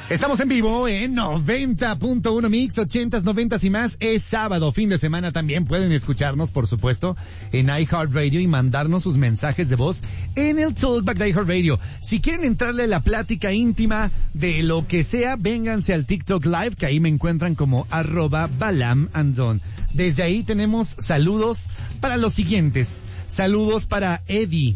Estamos en vivo en 90.1 Mix, 80s, 90s y más. Es sábado, fin de semana. También pueden escucharnos, por supuesto, en iHeartRadio y mandarnos sus mensajes de voz en el Talkback de iHeartRadio. Si quieren entrarle a la plática íntima de lo que sea, vénganse al TikTok Live, que ahí me encuentran como @BalamAndon. Desde ahí tenemos saludos para los siguientes. Saludos para Eddie,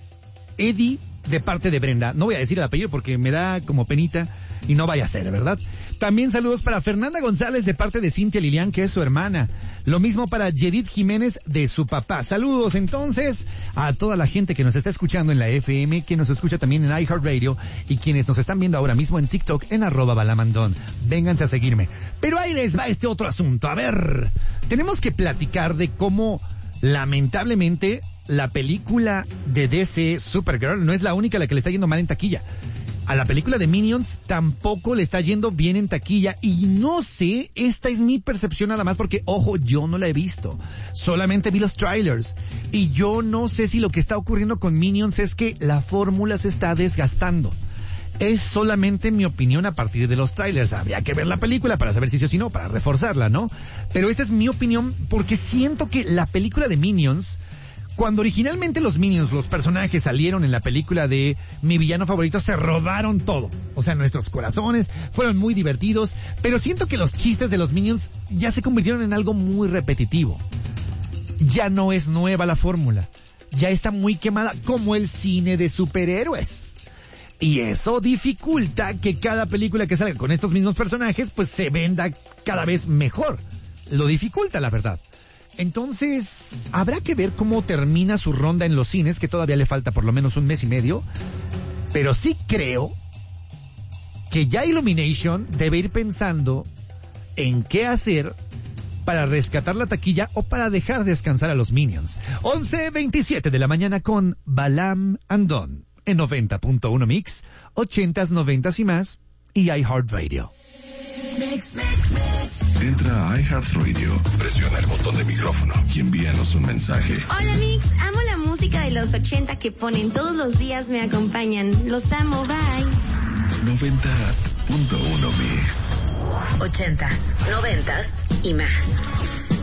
de parte de Brenda. No voy a decir el apellido porque me da como penita y no vaya a ser, ¿verdad? También saludos para Fernanda González de parte de Cintia Lilian, que es su hermana. Lo mismo para Yedith Jiménez de su papá. Saludos entonces a toda la gente que nos está escuchando en la FM, que nos escucha también en iHeartRadio y quienes nos están viendo ahora mismo en TikTok en @balamandon. Vénganse a seguirme. Pero ahí les va este otro asunto. A ver, tenemos que platicar de cómo lamentablemente la película de DC Supergirl no es la única a la que le está yendo mal en taquilla. A la película de Minions tampoco le está yendo bien en taquilla y no sé, esta es mi percepción nada más porque, ojo, yo no la he visto. Solamente vi los trailers y yo no sé si lo que está ocurriendo con Minions es que la fórmula se está desgastando. Es solamente mi opinión a partir de los trailers. Habría que ver la película para saber si sí o si no, para reforzarla, ¿no? Pero esta es mi opinión porque siento que la película de Minions, cuando originalmente los Minions, los personajes salieron en la película de Mi Villano Favorito, se robaron todo. O sea, nuestros corazones fueron muy divertidos, pero siento que los chistes de los Minions ya se convirtieron en algo muy repetitivo. Ya no es nueva la fórmula. Ya está muy quemada como el cine de superhéroes. Y eso dificulta que cada película que salga con estos mismos personajes pues se venda cada vez mejor. Lo dificulta, la verdad. Entonces, habrá que ver cómo termina su ronda en los cines, que todavía le falta por lo menos un mes y medio. Pero sí creo que ya Illumination debe ir pensando en qué hacer para rescatar la taquilla o para dejar descansar a los Minions. 11:27 de la mañana con Balam Andon en 90.1 Mix, 80s, 90s y más, y iHeartRadio. Entra a iHeartRadio, presiona el botón de micrófono y envíanos un mensaje. Hola Mix, amo la música de los 80 que ponen todos los días, me acompañan. Los amo, bye. 90.1 Mix. 80s, 90s y más.